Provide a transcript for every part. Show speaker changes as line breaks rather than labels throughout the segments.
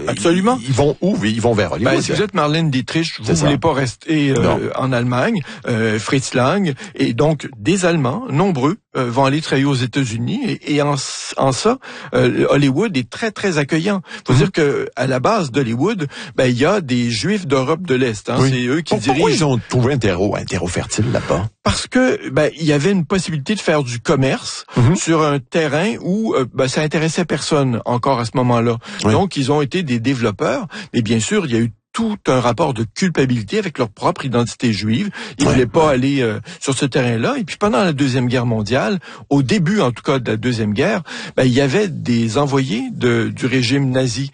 Absolument.
Ils vont où? Ils vont vers Hollywood.
Si vous êtes Marlène Dietrich, vous voulez pas rester en Allemagne, Fritz Lang, et donc des Allemands, nombreux, vont aller travailler aux États-Unis, et en ça, Hollywood est très, très accueillant. Faut dire que à la base d'Hollywood, il y a des Juifs d'Europe de l'Est. Hein, c'est eux qui dirigent.
Pourquoi ils ont trouvé un terreau fertile là-bas?
Parce que il y avait une possibilité de faire du commerce sur un terrain où ça intéressait personne encore à ce moment-là. Oui. Donc ils ont été des développeurs, mais bien sûr il y a eu tout un rapport de culpabilité avec leur propre identité juive. Ils voulaient pas aller sur ce terrain-là. Et puis pendant la Deuxième Guerre mondiale, au début en tout cas de la Deuxième Guerre, il y avait des envoyés du régime nazi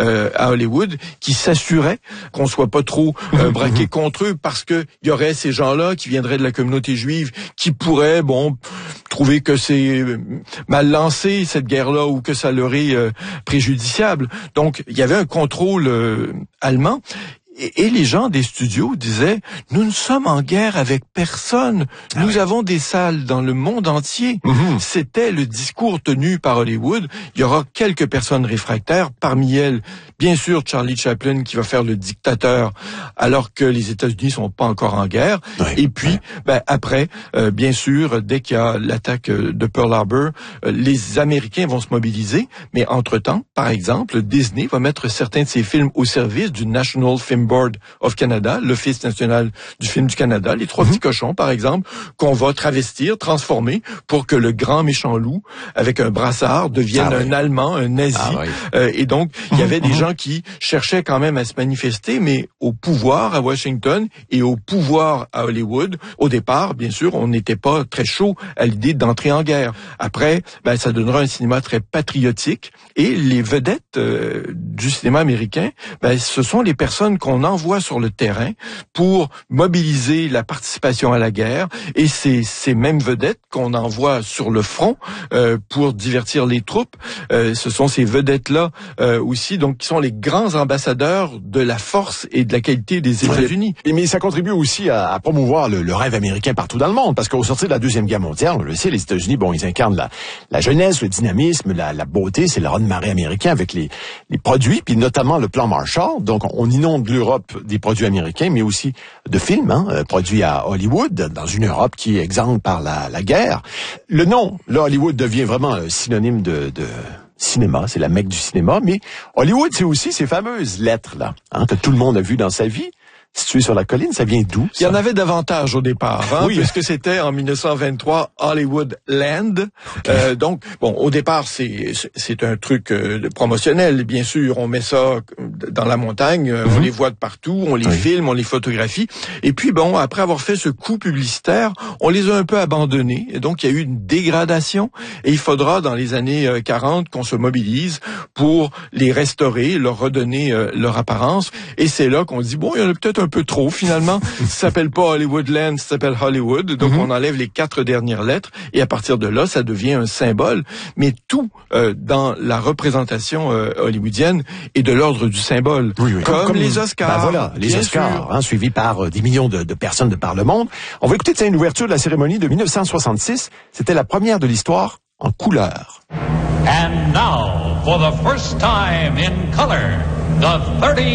à Hollywood qui s'assuraient qu'on soit pas trop braqué contre eux, parce que il y aurait ces gens-là qui viendraient de la communauté juive qui pourraient trouver que c'est mal lancé cette guerre-là, ou que ça leur est préjudiciable. Donc il y avait un contrôle allemand. Et les gens des studios disaient, nous ne sommes en guerre avec personne. Nous avons des salles dans le monde entier. C'était le discours tenu par Hollywood. Il y aura quelques personnes réfractaires, parmi elles, bien sûr, Charlie Chaplin qui va faire le dictateur alors que les États-Unis sont pas encore en guerre. Et puis, après, bien sûr, dès qu'il y a l'attaque de Pearl Harbor, les Américains vont se mobiliser. Mais entre-temps, par exemple, Disney va mettre certains de ses films au service du National Film Board of Canada, l'Office national du film du Canada, les Trois petits cochons, par exemple, qu'on va travestir, transformer pour que le grand méchant loup, avec un brassard, devienne un Allemand, un nazi. Et donc, il y avait des gens qui cherchaient quand même à se manifester, mais au pouvoir à Washington et au pouvoir à Hollywood, au départ, bien sûr, on n'était pas très chaud à l'idée d'entrer en guerre. Après, ça donnera un cinéma très patriotique, et les vedettes du cinéma américain, ce sont les personnes qu'on envoie sur le terrain pour mobiliser la participation à la guerre, et c'est ces mêmes vedettes qu'on envoie sur le front pour divertir les troupes. Ce sont ces vedettes-là aussi, donc qui sont les grands ambassadeurs de la force et de la qualité des États-Unis.
Mais ça contribue aussi à promouvoir le rêve américain partout dans le monde, parce qu'au sortir de la Deuxième Guerre mondiale, on le sait, les États-Unis, ils incarnent la jeunesse, le dynamisme, la beauté, c'est le raz-de-marée américain avec les produits, puis notamment le plan Marshall. Donc on inonde l'Europe des produits américains, mais aussi de films produits à Hollywood, dans une Europe qui est exempte par la guerre. Le nom, là, Hollywood devient vraiment synonyme de cinéma, c'est la Mecque du cinéma, mais Hollywood, c'est aussi ces fameuses lettres-là, que tout le monde a vues dans sa vie. Situé sur la colline, ça vient d'où?
Il y en avait davantage au départ, puisque c'était en 1923 Hollywood Land. Donc, au départ, c'est un truc promotionnel, bien sûr. On met ça dans la montagne, on les voit de partout, on les filme, on les photographie. Et puis, après avoir fait ce coup publicitaire, on les a un peu abandonnés. Et donc, il y a eu une dégradation. Et il faudra, dans les années 40, qu'on se mobilise pour les restaurer, leur redonner leur apparence. Et c'est là qu'on dit, il y en a peut-être un peu trop, finalement. Ça s'appelle pas Hollywoodland, ça s'appelle Hollywood. Donc, on enlève les 4 dernières lettres, et à partir de là, ça devient un symbole. Mais tout dans la représentation hollywoodienne est de l'ordre du symbole. Comme les Oscars.
Les Oscars, suivis par des millions de personnes de par le monde. On va écouter une ouverture de la cérémonie de 1966. C'était la première de l'histoire en couleur.
And now, for the first time in color, the 30